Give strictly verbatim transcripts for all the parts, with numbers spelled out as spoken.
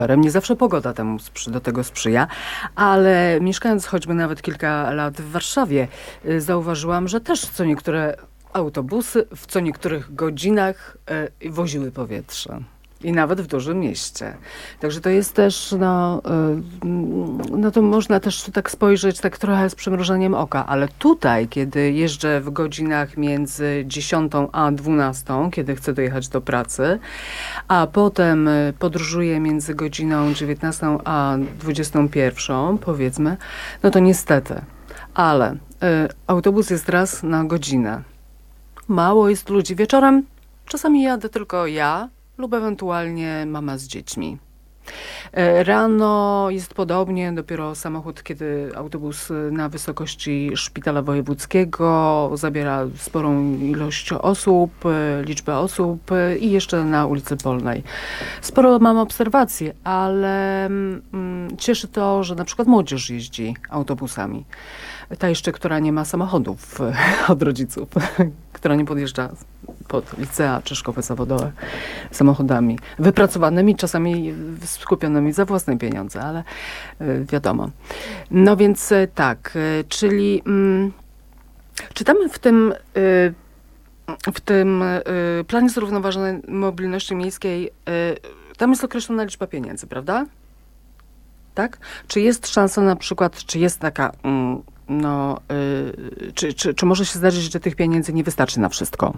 Nie zawsze pogoda temu sprzy- do tego sprzyja, ale mieszkając choćby nawet kilka lat w Warszawie, y, zauważyłam, że też co niektóre autobusy w co niektórych godzinach y, woziły powietrze. I nawet w dużym mieście. Także to jest też, no, y, no to można też tak spojrzeć tak trochę z przymrużeniem oka, ale tutaj, kiedy jeżdżę w godzinach między dziesiątą a dwunastą, kiedy chcę dojechać do pracy, a potem y, podróżuję między godziną dziewiętnastą a dwudziestą pierwszą, powiedzmy, no to niestety, ale y, autobus jest raz na godzinę. Mało jest ludzi. Wieczorem czasami jadę tylko ja lub ewentualnie mama z dziećmi. E, Rano jest podobnie, dopiero samochód, kiedy autobus y, na wysokości szpitala wojewódzkiego zabiera sporą ilość osób, y, liczbę osób y, i jeszcze na ulicy Polnej. Sporo mam obserwacji, ale mm, cieszy to, że na przykład młodzież jeździ autobusami. Ta jeszcze, która nie ma samochodów y, od rodziców, która nie podjeżdża pod licea czy szkoły zawodowe samochodami wypracowanymi, czasami skupionymi za własne pieniądze, ale y, wiadomo. No więc y, tak, y, czyli mm, czytamy w tym, y, w tym y, planie zrównoważonej mobilności miejskiej, y, tam jest określona liczba pieniędzy, prawda? Tak? Czy jest szansa na przykład, czy jest taka, mm, no, y, czy, czy, czy może się zdarzyć, że tych pieniędzy nie wystarczy na wszystko?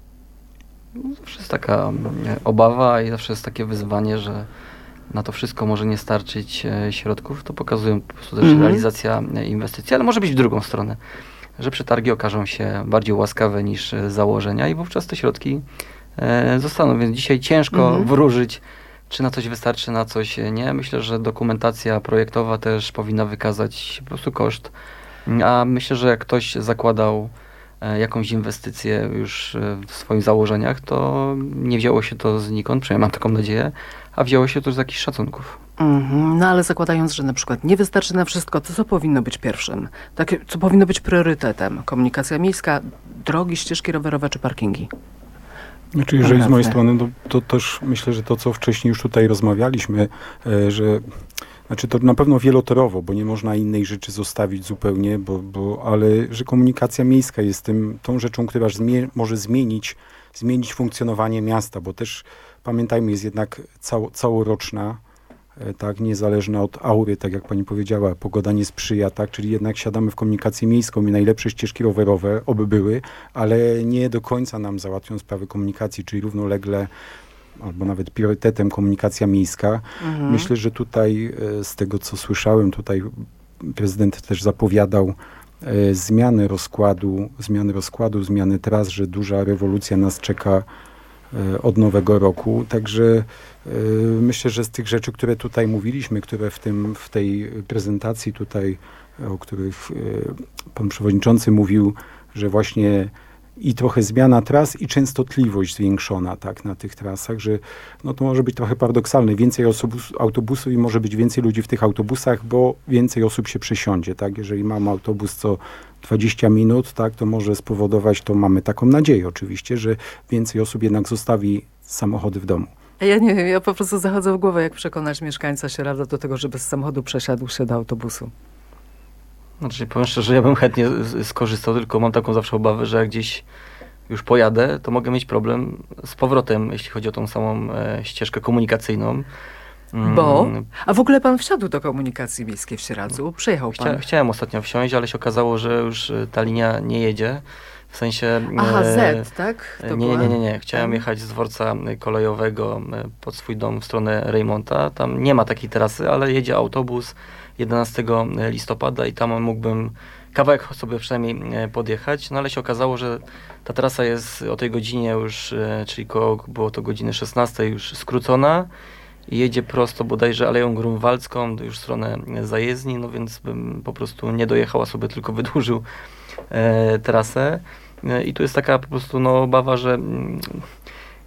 Zawsze jest taka mm, obawa i zawsze jest takie wyzwanie, że na to wszystko może nie starczyć e, środków. To pokazuje po prostu też Mhm. realizacja e, inwestycji, ale może być w drugą stronę, że przetargi okażą się bardziej łaskawe niż e, założenia i wówczas te środki e, zostaną. Więc dzisiaj ciężko Mhm. wróżyć, czy na coś wystarczy, na coś nie. Myślę, że dokumentacja projektowa też powinna wykazać po prostu koszt. A myślę, że jak ktoś zakładał e, jakąś inwestycję już e, w swoich założeniach, to nie wzięło się to znikąd, przynajmniej mam taką nadzieję, a wzięło się to z jakichś szacunków. Mhm. No ale zakładając, że na przykład nie wystarczy na wszystko, to co powinno być pierwszym? Takie, co powinno być priorytetem? Komunikacja miejska, drogi, ścieżki rowerowe czy parkingi? Znaczy, jeżeli z mojej Naprawdę. strony, to, to też myślę, że to, co wcześniej już tutaj rozmawialiśmy, e, że znaczy to na pewno wielotorowo, bo nie można innej rzeczy zostawić zupełnie, bo, bo, ale że komunikacja miejska jest tym, tą rzeczą, która zmie- może zmienić, zmienić funkcjonowanie miasta, bo też pamiętajmy, jest jednak cał, całoroczna, e, tak, niezależna od aury, tak jak pani powiedziała, pogoda nie sprzyja, tak, czyli jednak siadamy w komunikację miejską i najlepsze ścieżki rowerowe, oby były, ale nie do końca nam załatwią sprawy komunikacji, czyli równolegle albo nawet priorytetem komunikacja miejska. Mhm. Myślę, że tutaj e, z tego, co słyszałem, tutaj prezydent też zapowiadał e, zmiany rozkładu, zmiany rozkładu, zmiany tras, że duża rewolucja nas czeka e, od nowego roku. Także e, myślę, że z tych rzeczy, które tutaj mówiliśmy, które w tym, w tej prezentacji tutaj, o których e, pan przewodniczący mówił, że właśnie i trochę zmiana tras i częstotliwość zwiększona, tak, na tych trasach, że no to może być trochę paradoksalne. Więcej autobus, autobusów i może być więcej ludzi w tych autobusach, bo więcej osób się przesiądzie, tak. Jeżeli mamy autobus co dwadzieścia minut, tak, to może spowodować, to mamy taką nadzieję oczywiście, że więcej osób jednak zostawi samochody w domu. Ja nie wiem, ja po prostu zachodzę w głowę, jak przekonać mieszkańca Sieradza do tego, żeby z samochodu przesiadł się do autobusu. Znaczy, powiem szczerze, ja bym chętnie z- skorzystał, tylko mam taką zawsze obawę, że jak gdzieś już pojadę, to mogę mieć problem z powrotem, jeśli chodzi o tą samą e, ścieżkę komunikacyjną. Mm, Bo? A w ogóle pan wsiadł do komunikacji miejskiej w Sieradzu? Przejechał pan? Chcia, chciałem ostatnio wsiąść, ale się okazało, że już e, ta linia nie jedzie. W sensie... Aha, e, Z, tak? To Nie, była? nie, nie, nie. Chciałem Tam? jechać z dworca e, kolejowego e, pod swój dom w stronę Rejmonta. Tam nie ma takiej trasy, ale jedzie autobus jedenastego listopada i tam mógłbym kawałek sobie przynajmniej e, podjechać. No ale się okazało, że ta trasa jest o tej godzinie już, e, czyli koło, było to godziny szesnastej już skrócona i jedzie prosto bodajże Aleją Grunwaldzką już w stronę e, zajezdni, no więc bym po prostu nie dojechał, a sobie tylko wydłużył e, trasę. E, I tu jest taka po prostu no, obawa, że mm,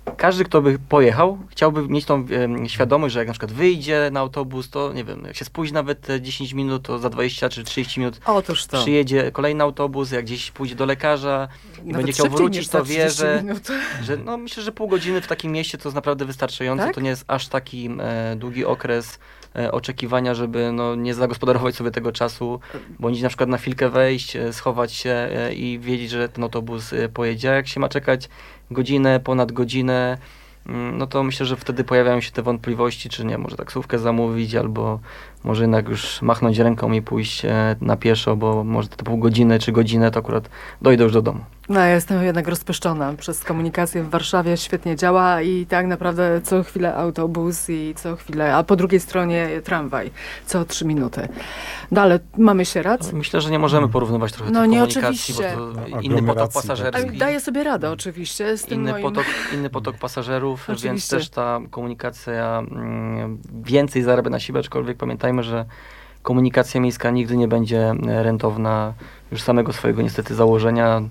każdy, kto by pojechał, chciałby mieć tą e, świadomość, że jak na przykład wyjdzie na autobus, to nie wiem, jak się spóźni nawet te dziesięć minut, to za dwadzieścia czy trzydzieści minut Otóż to. przyjedzie kolejny autobus, jak gdzieś pójdzie do lekarza i Nawet będzie chciał szybciej wrócić, niż to za wie, trzydzieści że, minut. że no, myślę, że pół godziny w takim mieście to jest naprawdę wystarczające. Tak? To nie jest aż taki e, długi okres e, oczekiwania, żeby no, nie zagospodarować sobie tego czasu, bądź na przykład na chwilkę wejść, e, schować się e, i wiedzieć, że ten autobus e, pojedzie. A jak się ma czekać godzinę, ponad godzinę, no to myślę, że wtedy pojawiają się te wątpliwości, czy nie, może taksówkę zamówić, albo może jednak już machnąć ręką i pójść e, na pieszo, bo może te pół godziny czy godzinę to akurat dojdę już do domu. No ja jestem jednak rozpyszczona przez komunikację w Warszawie, świetnie działa i tak naprawdę co chwilę autobus i co chwilę, a po drugiej stronie tramwaj, co trzy minuty. No ale mamy Sieradz. Myślę, że nie możemy porównywać trochę No tych nie, komunikacji, oczywiście. bo to No, inny potok aglomeracji, tak. Ale pasażerski. daję sobie radę oczywiście z tym Inny moim... potok, inny potok pasażerów, więc Oczywiście. też ta komunikacja mm, więcej zarabia na siebie, aczkolwiek pamiętajmy, że komunikacja miejska nigdy nie będzie e, rentowna już z samego swojego niestety założenia.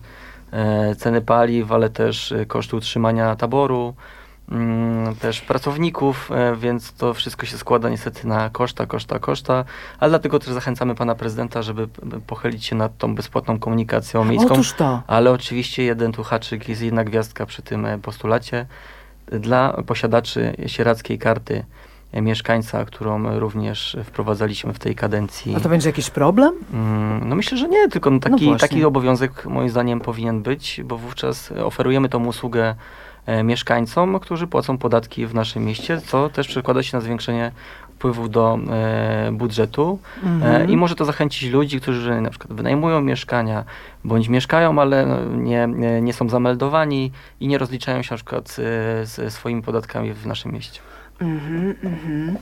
E, ceny paliw, ale też e, koszty utrzymania taboru, mm, też pracowników, e, więc to wszystko się składa niestety na koszta, koszta, koszta, ale dlatego też zachęcamy pana prezydenta, żeby p- pochylić się nad tą bezpłatną komunikacją miejską. Otóż to. Ale oczywiście jeden tu haczyk, jest jedna gwiazdka przy tym e, postulacie. Dla posiadaczy sieradzkiej karty e, mieszkańca, którą również wprowadzaliśmy w tej kadencji. A to będzie jakiś problem? Mm, No myślę, że nie, tylko no No taki, właśnie. taki obowiązek moim zdaniem powinien być, bo wówczas oferujemy tą usługę e, mieszkańcom, którzy płacą podatki w naszym mieście, co też przekłada się na zwiększenie wpływów do e, budżetu Mhm. e, i może to zachęcić ludzi, którzy na przykład wynajmują mieszkania, bądź mieszkają, ale no, nie, nie, nie są zameldowani i nie rozliczają się na przykład e, ze swoimi podatkami w naszym mieście. Mhm, mhm.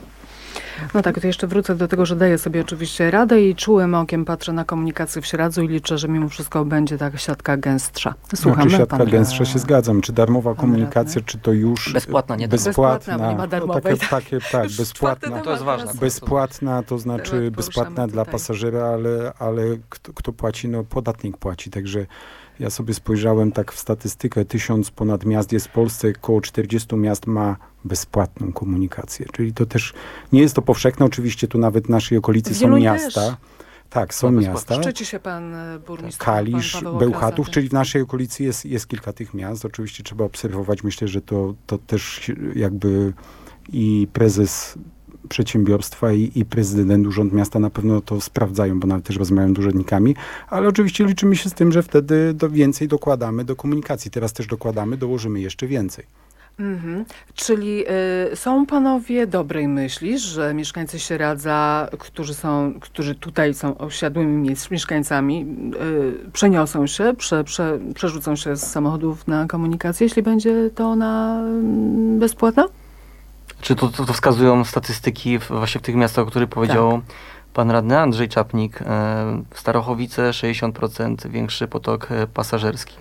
No tak, to jeszcze wrócę do tego, że daję sobie oczywiście radę i czułym okiem patrzę na komunikację w Sieradzu i liczę, że mimo wszystko będzie ta siatka gęstsza. Słuchamy. Znaczy siatka pan- gęstsza się zgadzam. Czy darmowa pan komunikacja, radny? czy to już... Bezpłatna, nie darmowa. Bezpłatna, bo nie ma darmowej. No, takie, takie, tak, Już bezpłatna. czwarty To jest temat ważne. teraz. Bezpłatna, to znaczy Temat bezpłatna poruszamy dla tutaj. pasażera, ale, ale kto, kto płaci? No podatnik płaci, także ja sobie spojrzałem tak w statystykę, tysiąc ponad miast jest w Polsce, około czterdzieści miast ma bezpłatną komunikację, czyli to też nie jest to powszechne, oczywiście tu nawet w naszej okolicy W są Wieluń miasta. też. Tak, są No, bezpłatne. miasta. Szczyci się pan e, burmistrz. Kalisz, pan Paweł Bełchatów, Okrasa. czyli w naszej okolicy jest, jest kilka tych miast. Oczywiście trzeba obserwować. Myślę, że to, to też jakby i prezes przedsiębiorstwa i, i prezydent, urząd miasta na pewno to sprawdzają, bo nawet też rozmawiają z urzędnikami, ale oczywiście liczymy się z tym, że wtedy do więcej dokładamy do komunikacji. Teraz też dokładamy, dołożymy jeszcze więcej. Mhm. Czyli y, są panowie dobrej myśli, że mieszkańcy Sieradza, którzy są, którzy tutaj są osiadłymi mies- mieszkańcami, y, przeniosą się, prze, prze, przerzucą się z samochodów na komunikację, jeśli będzie to ona mm, bezpłatna? Czy to, to, to wskazują statystyki w, właśnie w tych miastach, o których powiedział pan radny Andrzej Czapnik. E, Starochowice sześćdziesiąt procent większy potok e, pasażerski.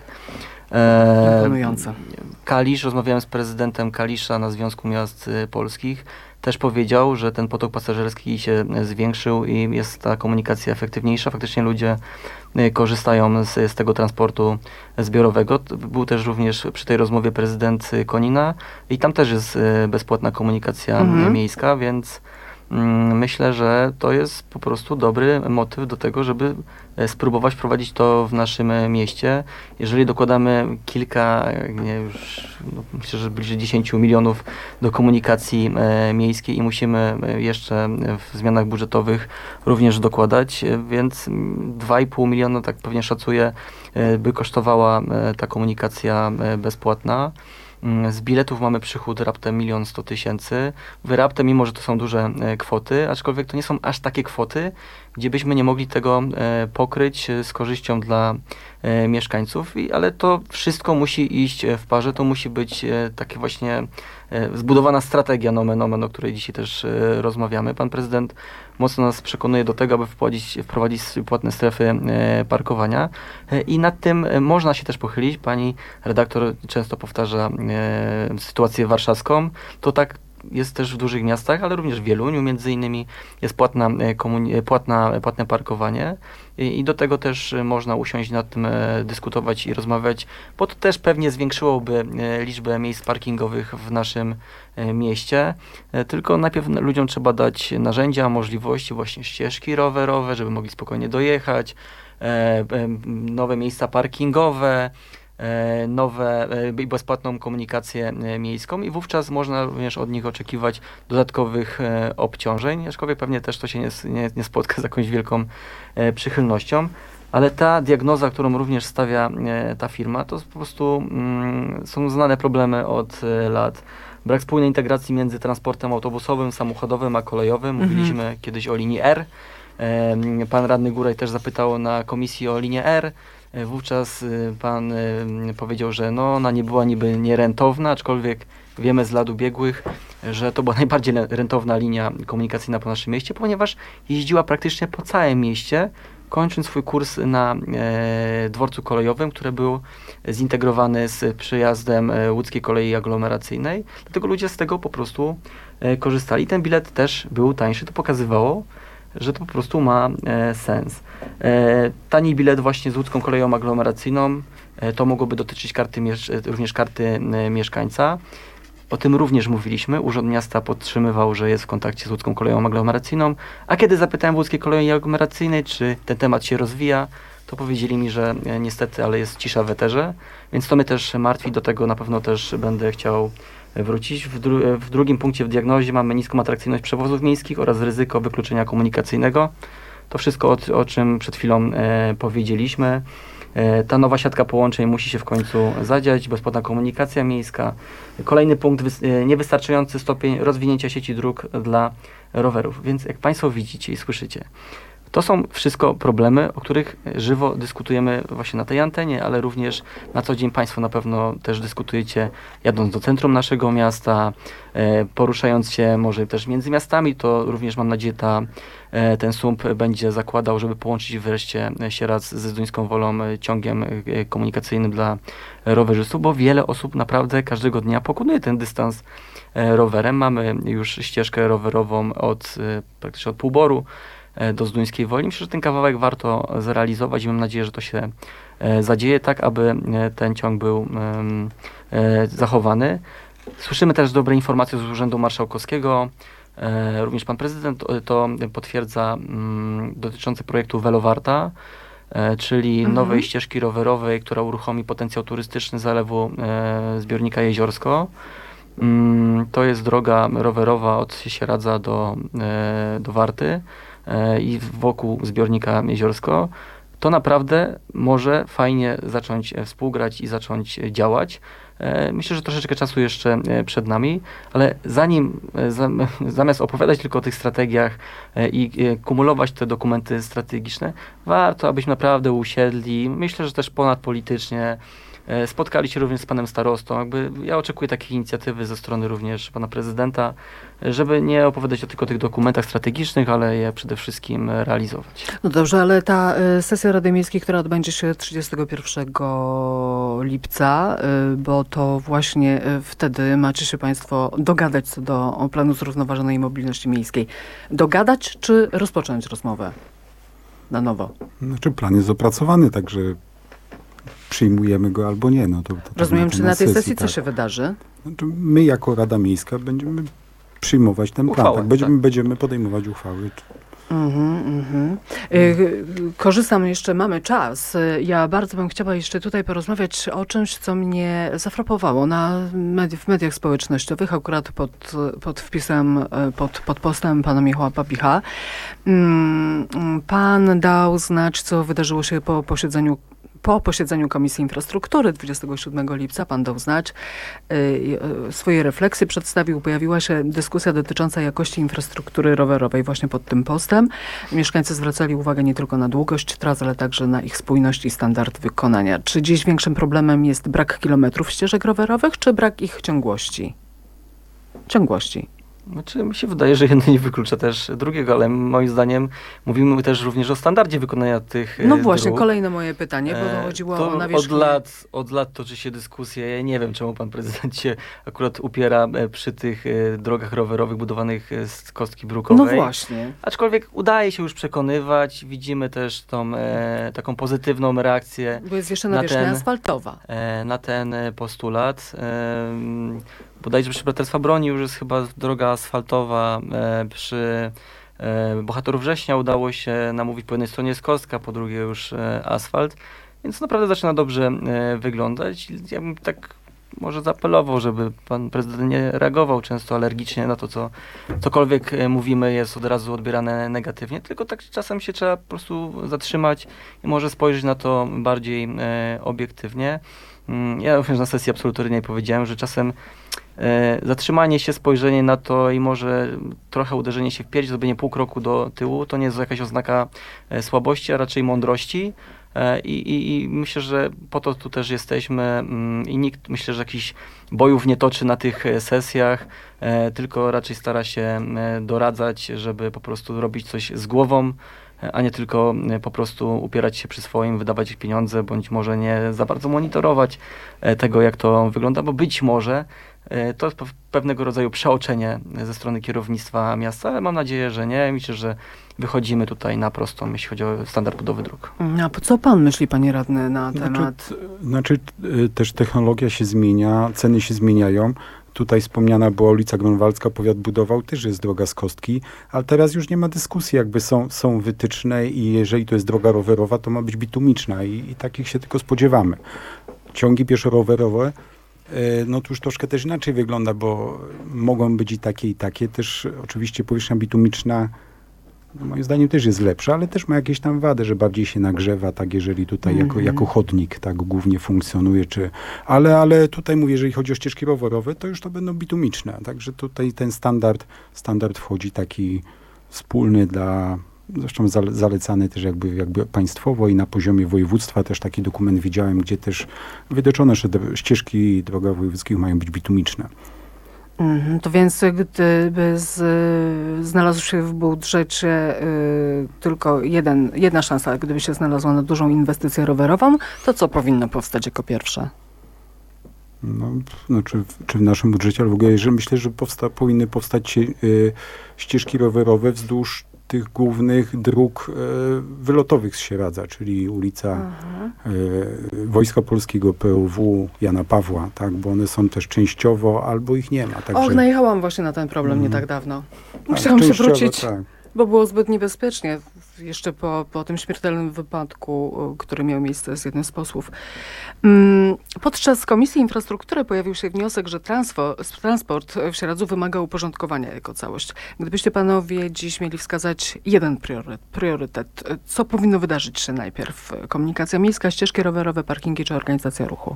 E, Imponujące. Kalisz, rozmawiałem z prezydentem Kalisza na Związku Miast e, Polskich, też powiedział, że ten potok pasażerski się e, zwiększył i jest ta komunikacja efektywniejsza. Faktycznie ludzie e, korzystają z, z tego transportu zbiorowego. T- Był też również przy tej rozmowie prezydent e, Konina i tam też jest e, bezpłatna komunikacja Mhm. e, miejska, więc mm, myślę, że to jest po prostu dobry motyw do tego, żeby e, spróbować wprowadzić to w naszym e, mieście. Jeżeli dokładamy kilka, e, nie już, no, myślę, że bliżej dziesięć milionów do komunikacji e, miejskiej i musimy e, jeszcze e, w zmianach budżetowych również dokładać, e, więc mm, dwa i pół miliona, tak pewnie szacuję, e, by kosztowała e, ta komunikacja e, bezpłatna. Mm, Z biletów mamy przychód raptem milion sto tysięcy. Wy raptem, mimo że to są duże e, kwoty, aczkolwiek to nie są aż takie kwoty, gdzie byśmy nie mogli tego e, pokryć e, z korzyścią dla e, mieszkańców, I, ale to wszystko musi iść e, w parze, to musi być e, takie właśnie e, zbudowana strategia nomen omen, o której dzisiaj też e, rozmawiamy. Pan prezydent mocno nas przekonuje do tego, aby wprowadzić, wprowadzić płatne strefy e, parkowania e, i nad tym e, można się też pochylić. Pani redaktor często powtarza e, sytuację warszawską. To tak jest też w dużych miastach, ale również w Wieluniu między innymi jest płatna, komuni- płatna, płatne parkowanie i, i do tego też można usiąść nad tym, e, dyskutować i rozmawiać, bo to też pewnie zwiększyłoby e, liczbę miejsc parkingowych w naszym e, mieście, e, tylko najpierw ludziom trzeba dać narzędzia, możliwości, właśnie ścieżki rowerowe, żeby mogli spokojnie dojechać, e, e, nowe miejsca parkingowe, nowe i bezpłatną komunikację miejską i wówczas można również od nich oczekiwać dodatkowych obciążeń, aczkolwiek pewnie też to się nie, nie, nie spotka z jakąś wielką przychylnością, ale ta diagnoza, którą również stawia ta firma, to po prostu mm, są znane problemy od lat. Brak spójnej integracji między transportem autobusowym, samochodowym a kolejowym. Mówiliśmy mhm. kiedyś o linii R. Pan radny Góraj też zapytał na komisji o linię R. Wówczas pan powiedział, że no, ona nie była niby nierentowna, aczkolwiek wiemy z lat ubiegłych, że to była najbardziej rentowna linia komunikacyjna po naszym mieście, ponieważ jeździła praktycznie po całym mieście, kończąc swój kurs na e, dworcu kolejowym, który był zintegrowany z przyjazdem e, łódzkiej kolei aglomeracyjnej. Dlatego ludzie z tego po prostu e, korzystali. Ten bilet też był tańszy. To pokazywało, że to po prostu ma e, sens. E, tani bilet właśnie z łódzką koleją aglomeracyjną, e, to mogłoby dotyczyć karty miesz- również karty e, mieszkańca. O tym również mówiliśmy. Urząd Miasta podtrzymywał, że jest w kontakcie z łódzką koleją aglomeracyjną, a kiedy zapytałem w łódzkiej kolei aglomeracyjnej, czy ten temat się rozwija, to powiedzieli mi, że e, niestety, ale jest cisza w eterze, więc to mnie też martwi, do tego na pewno też będę chciał wrócić. W, dru- w drugim punkcie w diagnozie mamy niską atrakcyjność przewozów miejskich oraz ryzyko wykluczenia komunikacyjnego. To wszystko, o, o czym przed chwilą e, powiedzieliśmy. E, ta nowa siatka połączeń musi się w końcu zadziać, bezpłatna komunikacja miejska. Kolejny punkt, wys- e, niewystarczający stopień rozwinięcia sieci dróg dla rowerów. Więc jak Państwo widzicie i słyszycie, to są wszystko problemy, o których żywo dyskutujemy właśnie na tej antenie, ale również na co dzień Państwo na pewno też dyskutujecie jadąc do centrum naszego miasta, e, poruszając się może też między miastami, to również mam nadzieję ta, e, ten S U M P będzie zakładał, żeby połączyć wreszcie Sieradz ze Zduńską Wolą e, ciągiem e, komunikacyjnym dla rowerzystów, bo wiele osób naprawdę każdego dnia pokonuje ten dystans e, rowerem. Mamy już ścieżkę rowerową od e, praktycznie od Półboru do Zduńskiej Woli. Myślę, że ten kawałek warto zrealizować i mam nadzieję, że to się e, zadzieje tak, aby e, ten ciąg był e, zachowany. Słyszymy też dobre informacje z Urzędu Marszałkowskiego. E, również pan prezydent to, to potwierdza m, dotyczące projektu Velowarta, e, czyli mhm. nowej ścieżki rowerowej, która uruchomi potencjał turystyczny zalewu e, zbiornika Jeziorsko. Mm, to jest droga rowerowa od Sieradza do, e, do Warty i wokół zbiornika Jeziorsko, to naprawdę może fajnie zacząć współgrać i zacząć działać. Myślę, że troszeczkę czasu jeszcze przed nami, ale zanim, zamiast opowiadać tylko o tych strategiach i kumulować te dokumenty strategiczne, warto, abyśmy naprawdę usiedli, myślę, że też ponadpolitycznie, spotkali się również z panem starostą. Jakby ja oczekuję takiej inicjatywy ze strony również pana prezydenta, żeby nie opowiadać tylko o tych dokumentach strategicznych, ale je przede wszystkim realizować. No dobrze, ale ta y, sesja Rady Miejskiej, która odbędzie się trzydziestego pierwszego lipca, y, bo to właśnie y, wtedy macie się Państwo dogadać co do planu zrównoważonej mobilności miejskiej. Dogadać czy rozpocząć rozmowę na nowo? Znaczy plan jest opracowany, także przyjmujemy go albo nie. No to, to Rozumiem, czy na tej sesji tak. co się wydarzy? Znaczy my jako Rada Miejska będziemy przyjmować ten Uchwałę, plan. Tak? Będziemy, tak. będziemy podejmować uchwały. Mhm, mhm. Y, Korzystam jeszcze, mamy czas. Ja bardzo bym chciała jeszcze tutaj porozmawiać o czymś, co mnie zafrapowało na medi- w mediach społecznościowych, akurat pod, pod wpisem, pod, pod postem pana Michała Papicha. Pan dał znać, co wydarzyło się po posiedzeniu Po posiedzeniu Komisji Infrastruktury dwudziestego siódmego lipca pan dał znać, y, y, swoje refleksje przedstawił. Pojawiła się dyskusja dotycząca jakości infrastruktury rowerowej właśnie pod tym postem. Mieszkańcy zwracali uwagę nie tylko na długość tras, ale także na ich spójność i standard wykonania. Czy dziś większym problemem jest brak kilometrów ścieżek rowerowych, czy brak ich ciągłości? Ciągłości. Znaczy, mi się wydaje, że jedno nie wyklucza też drugiego, ale moim zdaniem mówimy też również o standardzie wykonania tych No e, właśnie, dróg. kolejne moje pytanie, bo to E, chodziło to o nawierzchnię. Od lat, od lat toczy się dyskusja. Ja nie wiem, czemu pan prezydent się akurat upiera e, przy tych e, drogach rowerowych budowanych e, z kostki brukowej. No właśnie. Aczkolwiek udaje się już przekonywać. Widzimy też tą e, taką pozytywną reakcję Bo jest jeszcze na nawierzchnia ten- asfaltowa. e, na ten e, postulat. E, bodajże przy Braterstwa Broni już jest chyba droga asfaltowa. E, przy e, Bohaterów Września udało się namówić, po jednej stronie jest kostka, po drugiej już e, asfalt. Więc naprawdę zaczyna dobrze e, wyglądać. Ja bym tak może zaapelował, żeby pan prezydent nie reagował często alergicznie na to, co cokolwiek e, mówimy jest od razu odbierane negatywnie, tylko tak czasem się trzeba po prostu zatrzymać i może spojrzeć na to bardziej e, obiektywnie. Mm, Ja również na sesji absolutoryjnej powiedziałem, że czasem e, zatrzymanie się, spojrzenie na to i może trochę uderzenie się w pierś, zrobienie pół kroku do tyłu, to nie jest jakaś oznaka e, słabości, a raczej mądrości. E, I, i, I myślę, że po to tu też jesteśmy mm, i nikt, myślę, że jakichś bojów nie toczy na tych e, sesjach, e, tylko raczej stara się e, doradzać, żeby po prostu robić coś z głową, e, a nie tylko e, po prostu upierać się przy swoim, wydawać ich pieniądze, bądź może nie za bardzo monitorować e, tego, jak to wygląda, bo być może e, to jest pe- pewnego rodzaju przeoczenie ze strony kierownictwa miasta, ale mam nadzieję, że nie. Myślę, że wychodzimy tutaj na prostą, jeśli chodzi o standard budowy dróg. A po co pan myśli, panie radny, na temat... Znaczy, t- znaczy y, też technologia się zmienia, ceny się zmieniają. Tutaj wspomniana była ulica Grunwaldzka, powiat budował, też jest droga z kostki, ale teraz już nie ma dyskusji, jakby są, są wytyczne i jeżeli to jest droga rowerowa, to ma być bitumiczna i, i takich się tylko spodziewamy. Ciągi pieszo-rowerowe, y, no to już troszkę też inaczej wygląda, bo mogą być i takie, i takie. Też oczywiście powierzchnia bitumiczna no moim zdaniem też jest lepsza, ale też ma jakieś tam wady, że bardziej się nagrzewa, tak, jeżeli tutaj jako, Mhm. jako chodnik tak głównie funkcjonuje, czy, ale, ale tutaj mówię, jeżeli chodzi o ścieżki rowerowe, to już to będą bitumiczne, także tutaj ten standard, standard wchodzi taki wspólny dla, zresztą zale- zalecany też jakby, jakby państwowo i na poziomie województwa też taki dokument widziałem, gdzie też wytyczone, że dro- ścieżki droga wojewódzkich mają być bitumiczne. Mhm, to więc gdyby z, znalazł się w budżecie y, tylko jeden, jedna szansa, gdyby się znalazła na dużą inwestycję rowerową, to co powinno powstać jako pierwsze? No, no czy, w- czy w naszym budżecie, ale w ogóle, że myślę, że powsta, powinny powstać y, ścieżki rowerowe wzdłuż tych głównych dróg y, wylotowych z Sieradza, czyli ulica Aha. y, Wojska Polskiego, P O W, Jana Pawła, tak, bo one są też częściowo, albo ich nie ma. Także, Och, najechałam właśnie na ten problem nie Mhm. tak dawno. tak, Chciałam się częściowo, wrócić, Tak. bo było zbyt niebezpiecznie. Jeszcze po, po tym śmiertelnym wypadku, y, który miał miejsce z jednym z posłów. Mm, Podczas Komisji Infrastruktury pojawił się wniosek, że transfo, transport w Sieradzu wymaga uporządkowania jako całość. Gdybyście panowie dziś mieli wskazać jeden priorytet, priorytet, co powinno wydarzyć się najpierw? Komunikacja miejska, ścieżki rowerowe, parkingi czy organizacja ruchu?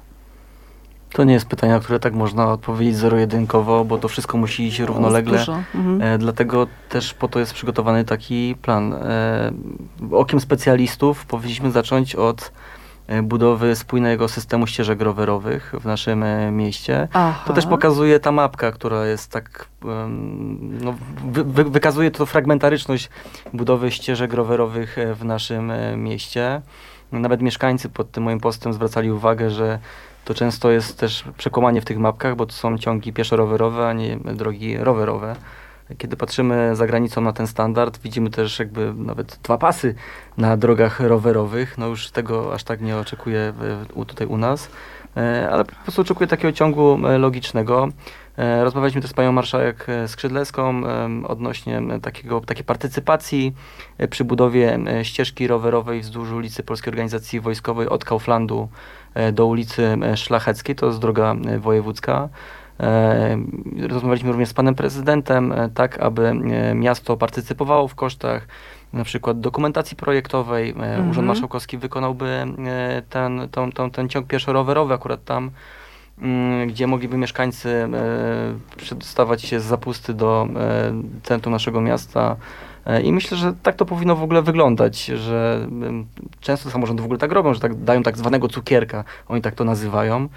To nie jest pytanie, na które tak można odpowiedzieć zero-jedynkowo, bo to wszystko musi iść równolegle. Dużo. Mhm. E, dlatego też po to jest przygotowany taki plan. E, okiem specjalistów powinniśmy zacząć od e, budowy spójnego systemu ścieżek rowerowych w naszym e, mieście. Aha. To też pokazuje ta mapka, która jest tak, em, no, wy, wy, wykazuje to fragmentaryczność budowy ścieżek rowerowych e, w naszym e, mieście. Nawet mieszkańcy pod tym moim postem zwracali uwagę, że to często jest też przekłamanie w tych mapkach, bo to są ciągi pieszo-rowerowe, a nie drogi rowerowe. Kiedy patrzymy za granicą na ten standard, widzimy też jakby nawet dwa pasy na drogach rowerowych. No już tego aż tak nie oczekuję w, u, tutaj u nas, e, ale po prostu oczekuję takiego ciągu e, logicznego. E, rozmawialiśmy też z panią marszałek e, Skrzydlewską e, odnośnie e, takiego, takiej partycypacji e, przy budowie e, ścieżki rowerowej wzdłuż ulicy Polskiej Organizacji Wojskowej od Kauflandu e, do ulicy e, Szlacheckiej. To jest droga e, wojewódzka. E, Rozmawialiśmy również z panem prezydentem, e, tak aby e, miasto partycypowało w kosztach na przykład dokumentacji projektowej. E, Mhm. Urząd Marszałkowski wykonałby e, ten, ten, ten, ten ciąg pieszo-rowerowy akurat tam, mm, gdzie mogliby mieszkańcy e, przedostawać się z zapusty do e, centrum naszego miasta. E, I myślę, że tak to powinno w ogóle wyglądać, że em, często samorządy w ogóle tak robią, że tak dają tak zwanego cukierka, oni tak to nazywają.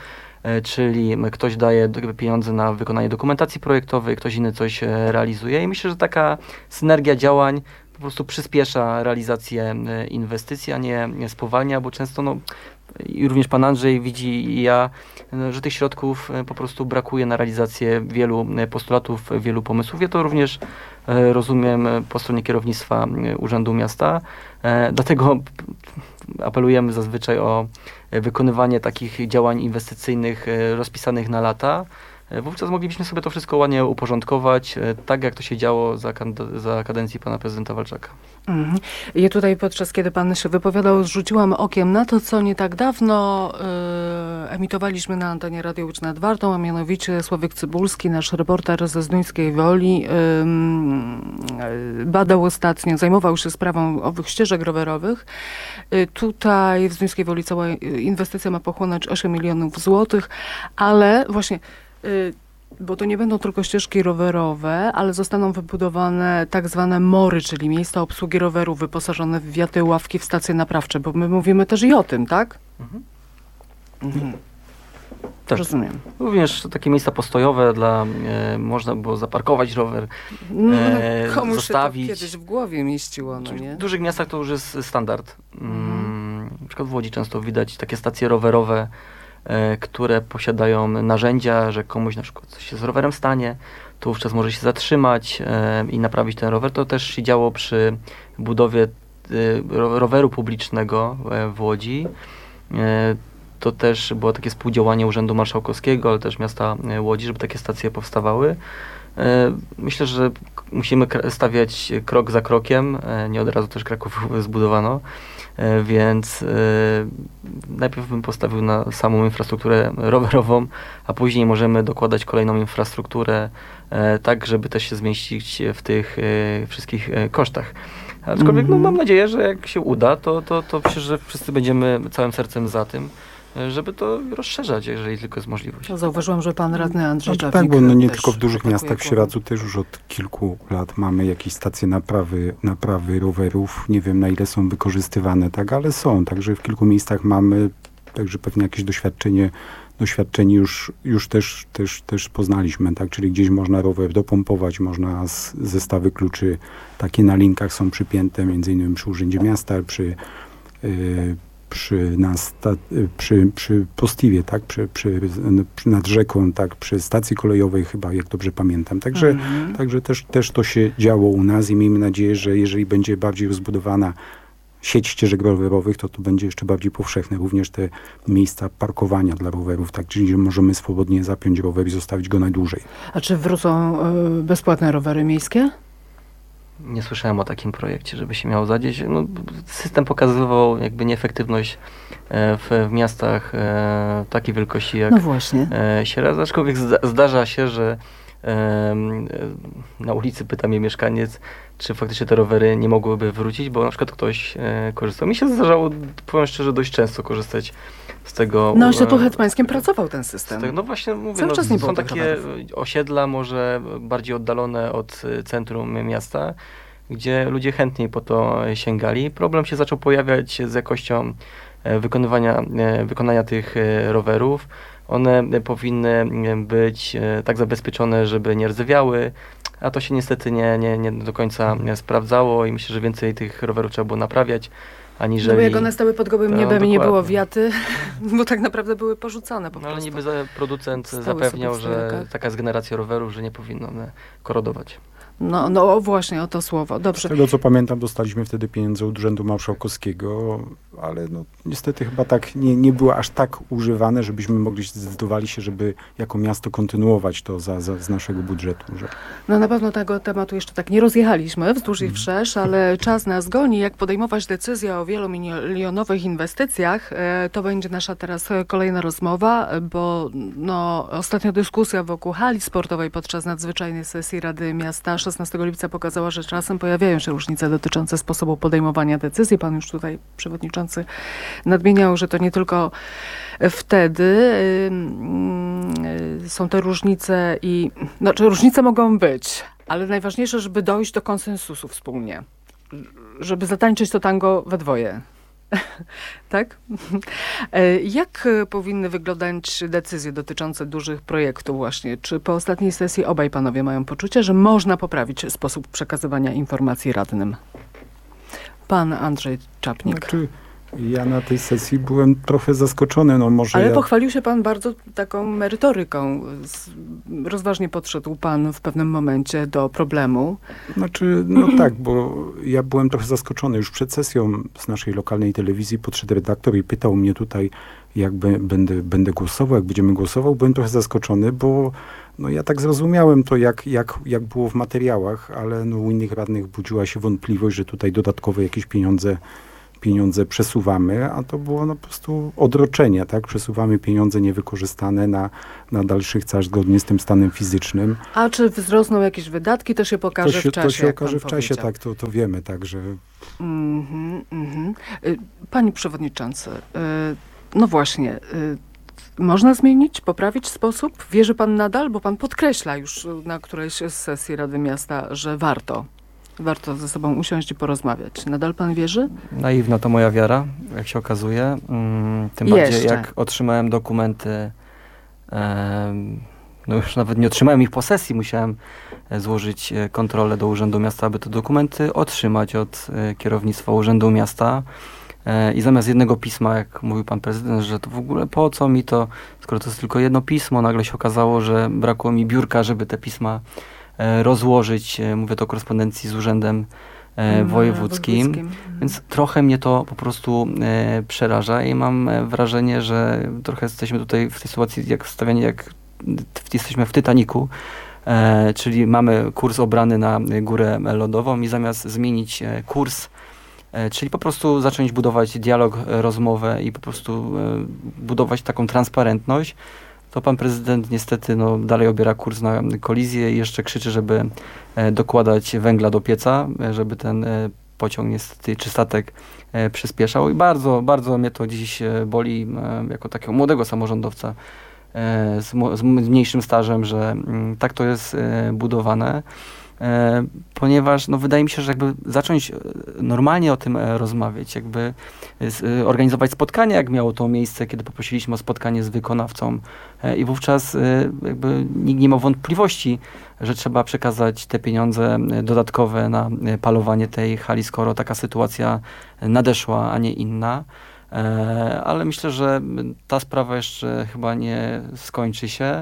czyli ktoś daje pieniądze na wykonanie dokumentacji projektowej, ktoś inny coś realizuje i myślę, że taka synergia działań po prostu przyspiesza realizację inwestycji, a nie, nie spowalnia, bo często no, i również pan Andrzej widzi i ja, że tych środków po prostu brakuje na realizację wielu postulatów, wielu pomysłów. Ja to również rozumiem po stronie kierownictwa Urzędu Miasta, dlatego apelujemy zazwyczaj o wykonywanie takich działań inwestycyjnych rozpisanych na lata. Wówczas moglibyśmy sobie to wszystko ładnie uporządkować, tak jak to się działo za, za kadencji pana prezydenta Walczaka. Mhm. Ja tutaj podczas, kiedy pan się wypowiadał, zrzuciłam okiem na to, co nie tak dawno y, emitowaliśmy na antenie Radia Łódź nad Wartą, a mianowicie Sławek Cybulski, nasz reporter ze Zduńskiej Woli, y, y, badał ostatnio, zajmował się sprawą owych ścieżek rowerowych. Y, tutaj w Zduńskiej Woli cała inwestycja ma pochłonąć osiem milionów złotych, ale właśnie bo to nie będą tylko ścieżki rowerowe, ale zostaną wybudowane tak zwane mory, czyli miejsca obsługi rowerów wyposażone w wiaty, ławki, w stacje naprawcze, bo my mówimy też i o tym, tak? Mhm. Mhm. Tak. Rozumiem. Również takie miejsca postojowe, dla e, można było zaparkować rower, e, no, komuś zostawić. się to kiedyś w głowie mieściło, no nie? W dużych miastach to już jest standard. Mhm. Na przykład w Łodzi często widać takie stacje rowerowe, które posiadają narzędzia, że komuś na przykład coś się z rowerem stanie, to wówczas może się zatrzymać e, i naprawić ten rower. To też się działo przy budowie e, roweru publicznego e, w Łodzi. E, to też było takie współdziałanie Urzędu Marszałkowskiego, ale też miasta Łodzi, żeby takie stacje powstawały. E, myślę, że musimy stawiać krok za krokiem. E, nie od razu też Kraków zbudowano. Więc y, najpierw bym postawił na samą infrastrukturę rowerową, a później możemy dokładać kolejną infrastrukturę, e, tak żeby też się zmieścić w tych e, wszystkich e, kosztach. Aczkolwiek mm-hmm. no, mam nadzieję, że jak się uda, to, to, to myślę, że wszyscy będziemy całym sercem za tym, żeby to rozszerzać, jeżeli tylko jest możliwość. No, zauważyłam, że pan radny Andrzej no, Czapik tak, bo no nie tylko w dużych miastach, w Sieradzu też już od kilku lat mamy jakieś stacje naprawy, naprawy rowerów. Nie wiem, na ile są wykorzystywane, tak, ale są. Także w kilku miejscach mamy, także pewnie jakieś doświadczenie, doświadczenie już, już też, też, też poznaliśmy, tak, czyli gdzieś można rower dopompować, można z, zestawy kluczy takie na linkach są przypięte, między innymi przy Urzędzie Miasta, przy yy, przy, nas, ta, przy, przy Postiwie, tak, przy, przy, przy nad rzeką, tak, przy stacji kolejowej chyba, jak dobrze pamiętam. Także, mhm. także też, też to się działo u nas i miejmy nadzieję, że jeżeli będzie bardziej rozbudowana sieć ścieżek rowerowych, to to będzie jeszcze bardziej powszechne. Również te miejsca parkowania dla rowerów, tak, czyli możemy swobodnie zapiąć rower i zostawić go na dłużej. A czy wrócą y, bezpłatne rowery miejskie? Nie słyszałem o takim projekcie, żeby się miało zadzieć. No, system pokazywał jakby nieefektywność e, w, w miastach e, takiej wielkości jak no właśnie. E, Sieradz. Aczkolwiek zda, zdarza się, że e, na ulicy pyta mnie mieszkaniec, czy faktycznie te rowery nie mogłyby wrócić, bo na przykład ktoś e, korzystał. Mi się zdarzało, powiem szczerze, dość często korzystać z tego. Na osiedlu hetmańskim pracował ten system. Tego, no właśnie mówię, Cały no, czas nie są było takie rowerów. osiedla może bardziej oddalone od centrum miasta, gdzie ludzie chętniej po to sięgali. Problem się zaczął pojawiać z jakością wykonywania, wykonania tych rowerów. One powinny być tak zabezpieczone, żeby nie rdzewiały, a to się niestety nie, nie, nie do końca sprawdzało i myślę, że więcej tych rowerów trzeba było naprawiać, aniżeli... No bo jak one stały pod gołym no, niebem i nie było dokładnie. wiaty, bo tak naprawdę były porzucone po no, prostu. Ale niby za, producent Stały zapewniał, sobie w że stojakach. taka jest generacja rowerów, że nie powinno one korodować. No, no właśnie o to słowo. Z Dobrze. tego co pamiętam, dostaliśmy wtedy pieniądze od Urzędu Marszałkowskiego, ale no, niestety chyba tak nie, nie było aż tak używane, żebyśmy mogli zdecydowali się, żeby jako miasto kontynuować to za, za, z naszego budżetu. Że... No na pewno tego tematu jeszcze tak nie rozjechaliśmy wzdłuż i wszerz, ale czas nas goni. Jak podejmować decyzję o wielomilionowych inwestycjach, e, to będzie nasza teraz kolejna rozmowa, bo no, ostatnia dyskusja wokół hali sportowej podczas nadzwyczajnej sesji Rady Miasta szesnastego lipca pokazała, że czasem pojawiają się różnice dotyczące sposobu podejmowania decyzji. Pan już tutaj, przewodniczący, nadmieniał, że to nie tylko wtedy y, y, są te różnice i... Znaczy różnice mogą być, ale najważniejsze, żeby dojść do konsensusu wspólnie. Żeby zatańczyć to tango we dwoje. Tak? E, Jak e, powinny wyglądać decyzje dotyczące dużych projektów właśnie? Czy po ostatniej sesji obaj panowie mają poczucie, że można poprawić sposób przekazywania informacji radnym? Pan Andrzej Czapnik. Znaczy, ja na tej sesji byłem trochę zaskoczony, no może Ale ja... pochwalił się pan bardzo taką merytoryką. Z- Rozważnie podszedł pan w pewnym momencie do problemu. Znaczy, no tak, bo ja byłem trochę zaskoczony. Już przed sesją z naszej lokalnej telewizji podszedł redaktor i pytał mnie tutaj, jak be- będę, będę głosował, jak będziemy głosował. Byłem trochę zaskoczony, bo no ja tak zrozumiałem to, jak, jak, jak było w materiałach, ale no u innych radnych budziła się wątpliwość, że tutaj dodatkowe jakieś pieniądze pieniądze przesuwamy, a to było no po prostu odroczenie, tak? Przesuwamy pieniądze niewykorzystane na, na dalszych cel zgodnie z tym stanem fizycznym. A czy wzrosną jakieś wydatki, to się To pokaże się, w czasie. to się jak pan okaże w czasie, powiedział. tak, to, to wiemy, także Mhm, mhm. Y, Panie przewodniczący, y, no właśnie, y, można zmienić, poprawić sposób? Wierzy pan nadal? Bo pan podkreśla już y, na którejś z sesji Rady Miasta, że warto. Warto ze sobą usiąść i porozmawiać. Nadal pan wierzy? Naiwna to moja wiara, jak się okazuje. Mm, Tym bardziej Jeszcze. jak otrzymałem dokumenty, em, no już nawet nie otrzymałem ich po sesji, musiałem e, złożyć e, kontrolę do Urzędu Miasta, aby te dokumenty otrzymać od e, kierownictwa Urzędu Miasta. E, I zamiast jednego pisma, jak mówił pan prezydent, że to w ogóle po co mi to, skoro to jest tylko jedno pismo, nagle się okazało, że brakło mi biurka, żeby te pisma e, rozłożyć. E, Mówię to o korespondencji z Urzędem e, Mm, Wojewódzkim. Mhm. Więc trochę mnie to po prostu e, przeraża i mam e, wrażenie, że trochę jesteśmy tutaj w tej sytuacji jak stawiani, jak w, jesteśmy w Titanicu, e, czyli mamy kurs obrany na górę lodową i zamiast zmienić e, kurs, e, czyli po prostu zacząć budować dialog, e, rozmowę i po prostu e, budować taką transparentność, to pan prezydent niestety no, dalej obiera kurs na kolizję i jeszcze krzyczy, żeby e, dokładać węgla do pieca, e, żeby ten e, pociąg niestety, czy statek e, przyspieszał i bardzo, bardzo mnie to dziś e, boli e, jako takiego młodego samorządowca e, z, mo- z mniejszym stażem, że mm, tak to jest e, budowane, e, ponieważ no, wydaje mi się, że jakby zacząć e, normalnie o tym e, rozmawiać, jakby e, z, e, organizować spotkanie, jak miało to miejsce, kiedy poprosiliśmy o spotkanie z wykonawcą e, i wówczas e, jakby nikt nie ma wątpliwości, że trzeba przekazać te pieniądze e, dodatkowe na e, palowanie tej hali, skoro taka sytuacja nadeszła, a nie inna. E, ale myślę, że ta sprawa jeszcze chyba nie skończy się.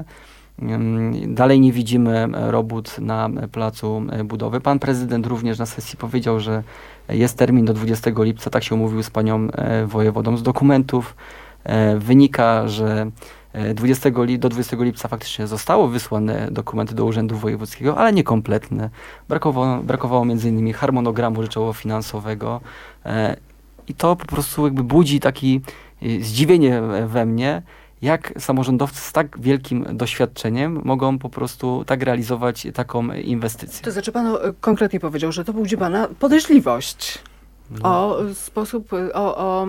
Ym, Dalej nie widzimy e, robót na e, placu e, budowy. Pan prezydent również na sesji powiedział, że jest termin do dwudziestego lipca, tak się umówił z panią e, wojewodą. Z dokumentów e, wynika, że e, dwudziestego li- do dwudziestego lipca faktycznie zostało wysłane dokumenty do Urzędu Wojewódzkiego, ale niekompletne. Brakowało, brakowało między innymi harmonogramu rzeczowo-finansowego e, i to po prostu jakby budzi takie zdziwienie e, we mnie, jak samorządowcy z tak wielkim doświadczeniem mogą po prostu tak realizować taką inwestycję. To znaczy pan e, konkretnie powiedział, że to budzi pana podejrzliwość. No. O sposób, o, o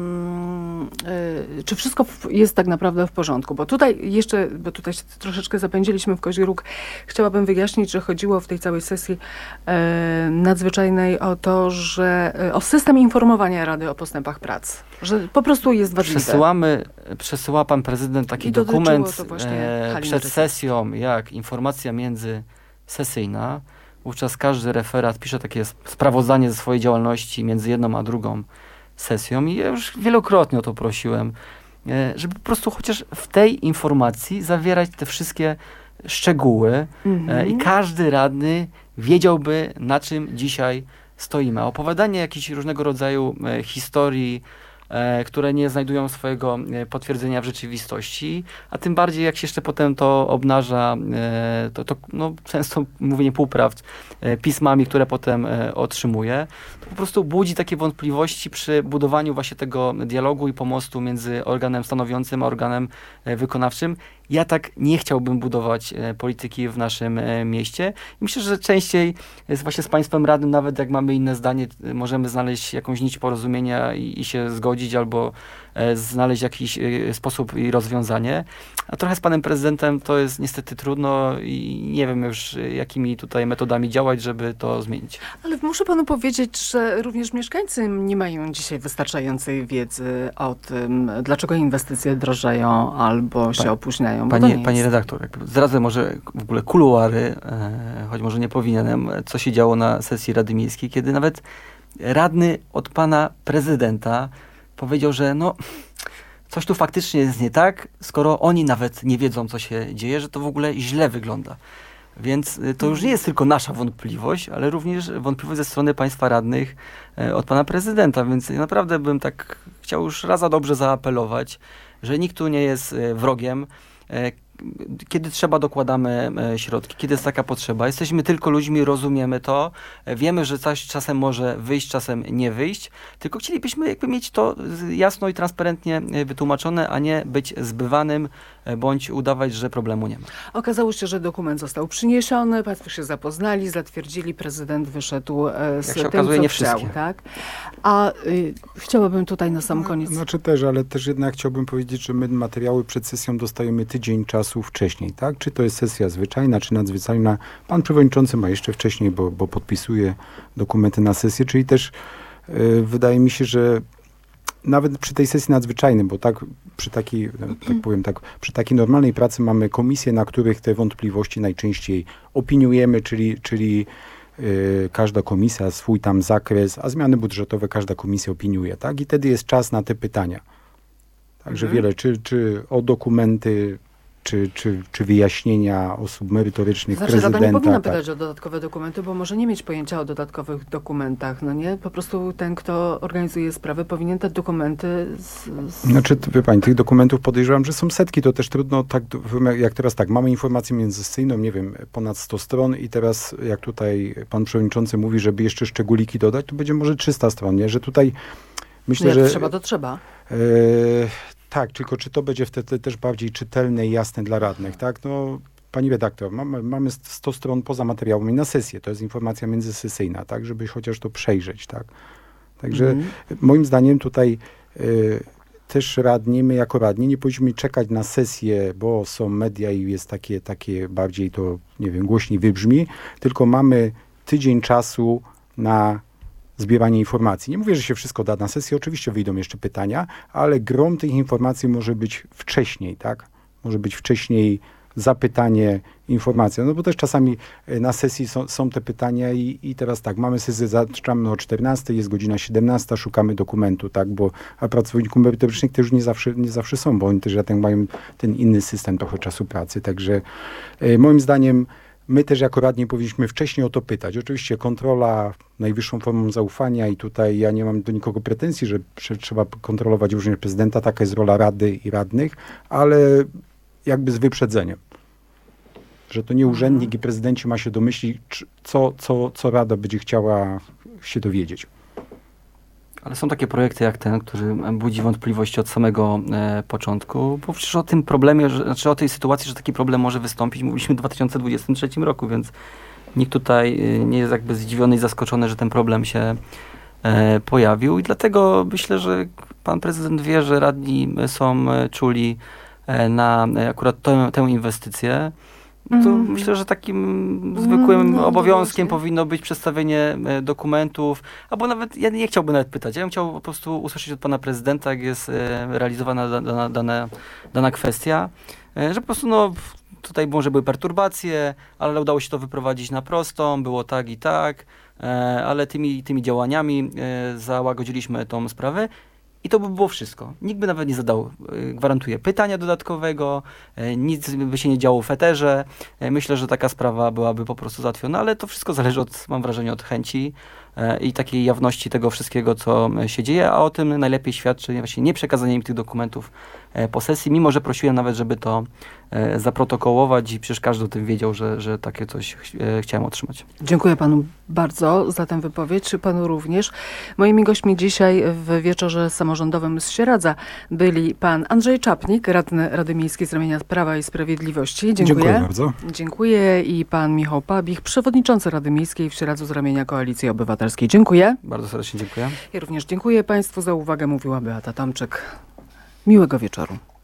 mm, y, czy wszystko w- jest tak naprawdę w porządku? Bo tutaj jeszcze, bo tutaj się troszeczkę zapędziliśmy w kozi róg, chciałabym wyjaśnić, że chodziło w tej całej sesji e, nadzwyczajnej o to, że e, o system informowania Rady o postępach prac, że po prostu jest ważne. Przesyłamy, przesyła pan prezydent taki I dotyczyło dokument to właśnie e, hali przed narciarskiej. sesją, jak informacja międzysesyjna. Wówczas każdy referat pisze takie sp- sprawozdanie ze swojej działalności między jedną a drugą sesją i ja już wielokrotnie o to prosiłem, e, żeby po prostu chociaż w tej informacji zawierać te wszystkie szczegóły Mhm. e, i każdy radny wiedziałby, na czym dzisiaj stoimy. A opowiadanie jakichś różnego rodzaju e, historii, e, które nie znajdują swojego e, potwierdzenia w rzeczywistości, a tym bardziej jak się jeszcze potem to obnaża, e, to, to no, często mówienie półprawd e, pismami, które potem e, otrzymuje, to po prostu budzi takie wątpliwości przy budowaniu właśnie tego dialogu i pomostu między organem stanowiącym a organem e, wykonawczym. ja tak nie chciałbym budować e, polityki w naszym e, mieście. I myślę, że częściej jest właśnie z państwem radnym, nawet jak mamy inne zdanie, e, możemy znaleźć jakąś nić porozumienia i, i się zgodzić, albo e, znaleźć jakiś e, sposób i rozwiązanie. A trochę z panem prezydentem to jest niestety trudno i nie wiem już, e, jakimi tutaj metodami działać, żeby to zmienić. Ale muszę panu powiedzieć, że również mieszkańcy nie mają dzisiaj wystarczającej wiedzy o tym, dlaczego inwestycje drożeją albo się Pa- opóźniają. Bo to Panie, nie panie jest. redaktor, jakby zdradzę może w ogóle kuluary, e, choć może nie powinienem, co się działo na sesji Rady Miejskiej, kiedy nawet radny od pana prezydenta powiedział, że no coś tu faktycznie jest nie tak, skoro oni nawet nie wiedzą, co się dzieje, że to w ogóle źle wygląda. Więc y, to już nie jest tylko nasza wątpliwość, ale również wątpliwość ze strony państwa radnych e, od pana prezydenta, więc ja naprawdę bym tak chciał już raz za dobrze zaapelować, że nikt tu nie jest e, wrogiem. E, Kiedy trzeba, dokładamy e, środki, kiedy jest taka potrzeba. Jesteśmy tylko ludźmi, rozumiemy to, e, wiemy, że coś czasem może wyjść, czasem nie wyjść, tylko chcielibyśmy jakby mieć to z- jasno i transparentnie e, wytłumaczone, a nie być zbywanym, e, bądź udawać, że problemu nie ma. Okazało się, że dokument został przyniesiony, państwo się zapoznali, zatwierdzili, prezydent wyszedł e, z Jak się tym, okazuje, co nie chciał. wszystkie. Tak? A y, chciałabym tutaj na sam koniec... Znaczy też, ale też jednak chciałbym powiedzieć, że my materiały przed sesją dostajemy tydzień czasu wcześniej, tak? Czy to jest sesja zwyczajna, czy nadzwyczajna. Pan przewodniczący ma jeszcze wcześniej, bo, bo podpisuje dokumenty na sesję, czyli też y, wydaje mi się, że nawet przy tej sesji nadzwyczajnej, bo tak przy takiej, no, tak powiem tak, przy takiej normalnej pracy mamy komisje, na których te wątpliwości najczęściej opiniujemy, czyli, czyli y, każda komisja swój tam zakres, a zmiany budżetowe każda komisja opiniuje, tak? I wtedy jest czas na te pytania. Także Mhm. wiele, czy, czy o dokumenty, czy, czy, czy wyjaśnienia osób merytorycznych, Znaczy, Rada prezydenta. nie powinna tak. pytać o dodatkowe dokumenty, bo może nie mieć pojęcia o dodatkowych dokumentach, no nie? Po prostu ten, kto organizuje sprawę, powinien te dokumenty... Z, z... Znaczy, t- wie pani, tych dokumentów podejrzewam, że są setki, to też trudno tak, d- wyma- jak teraz tak, mamy informację międzysesyjną, nie wiem, ponad sto stron i teraz jak tutaj pan przewodniczący mówi, żeby jeszcze szczególiki dodać, to będzie może trzysta stron, nie? Że tutaj myślę, No jak że... trzeba, to trzeba. E, tak, tylko czy to będzie wtedy też bardziej czytelne i jasne dla radnych, tak? No, pani redaktor, mamy, mamy sto stron poza materiałami na sesję, to jest informacja międzysesyjna, tak? Żeby chociaż to przejrzeć, tak? Także Mhm. moim zdaniem tutaj e, też radni, my jako radni nie powinniśmy czekać na sesję, bo są media i jest takie, takie bardziej to, nie wiem, głośniej wybrzmi, tylko mamy tydzień czasu na zbieranie informacji. Nie mówię, że się wszystko da na sesję, oczywiście wyjdą jeszcze pytania, ale grom tych informacji może być wcześniej, tak? Może być wcześniej zapytanie, informacja, no bo też czasami e, na sesji są, są te pytania i, i teraz tak, mamy sesję, zaczynamy o czternastej, jest godzina siedemnasta, szukamy dokumentu, tak, bo a pracowników merytorycznych też nie zawsze, nie zawsze są, bo oni też tak mają ten inny system trochę czasu pracy, także e, moim zdaniem my też jako radni powinniśmy wcześniej o to pytać. Oczywiście kontrola najwyższą formą zaufania i tutaj ja nie mam do nikogo pretensji, że prze- trzeba kontrolować również prezydenta, taka jest rola rady i radnych, ale jakby z wyprzedzeniem. Że to nie urzędnik i prezydenci ma się domyślić, czy- co, co, co rada będzie chciała się dowiedzieć. Ale są takie projekty jak ten, który budzi wątpliwości od samego e, początku, bo przecież o tym problemie, że, znaczy o tej sytuacji, że taki problem może wystąpić, mówiliśmy w dwa tysiące dwudziestym trzecim roku, więc nikt tutaj e, nie jest jakby zdziwiony i zaskoczony, że ten problem się e, pojawił i dlatego myślę, że pan prezydent wie, że radni są e, czuli e, na e, akurat tę, tę inwestycję. To Mhm. myślę, że takim zwykłym no, obowiązkiem właśnie. powinno być przedstawienie e, dokumentów, albo nawet, ja nie chciałbym nawet pytać, ja bym chciał po prostu usłyszeć od pana prezydenta, jak jest e, realizowana da, dana, dana, dana kwestia, e, że po prostu no, tutaj może były perturbacje, ale udało się to wyprowadzić na prostą, było tak i tak, e, ale tymi, tymi działaniami e, załagodziliśmy tą sprawę. I to by było wszystko. Nikt by nawet nie zadał, y, gwarantuję, pytania dodatkowego, y, nic by się nie działo w eterze. Y, Myślę, że taka sprawa byłaby po prostu załatwiona, ale to wszystko zależy od, mam wrażenie, od chęci y, i takiej jawności tego wszystkiego, co y, się dzieje, a o tym najlepiej świadczy właśnie nieprzekazanie im tych dokumentów y, po sesji, mimo że prosiłem nawet, żeby to e, zaprotokołować i przecież każdy o tym wiedział, że, że takie coś ch- e, chciałem otrzymać. Dziękuję panu bardzo za tę wypowiedź, panu również. Moimi gośćmi dzisiaj w wieczorze samorządowym z Sieradza byli pan Andrzej Czapnik, radny Rady Miejskiej z ramienia Prawa i Sprawiedliwości. Dziękuję. Dziękuję bardzo. Dziękuję i pan Michał Pabich, przewodniczący Rady Miejskiej w Sieradzu z ramienia Koalicji Obywatelskiej. Dziękuję. Bardzo serdecznie dziękuję. Ja również dziękuję państwu za uwagę, mówiła Beata Tomczyk. Miłego wieczoru.